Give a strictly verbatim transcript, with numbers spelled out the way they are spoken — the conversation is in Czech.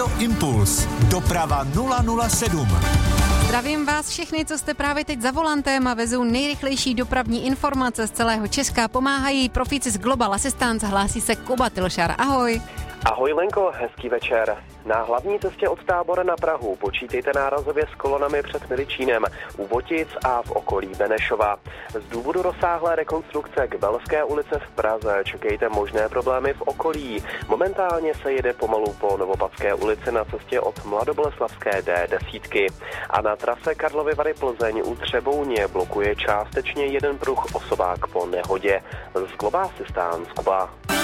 Radio Impuls. Doprava nula nula sedm. Zdravím vás všechny, co jste právě teď za volantem a vezou nejrychlejší dopravní informace z celého Česka. Pomáhají profíci z Global Assistance, hlásí se Kuba Tilšar. Ahoj. Ahoj Lenko, hezký večer. Na hlavní cestě od Tábora na Prahu počítejte nárazově s kolonami před Miličínem, u Votic a v okolí Benešova. Z důvodu rozsáhlé rekonstrukce k Belské ulice v Praze čekejte možné problémy v okolí. Momentálně se jede pomalu po Novopadské ulici na cestě od Mladoboleslavské D deset. A na trase Karlovy Vary Plzeň u Třebouně blokuje částečně jeden pruh osobák po nehodě. Z Global Assistance Kuba.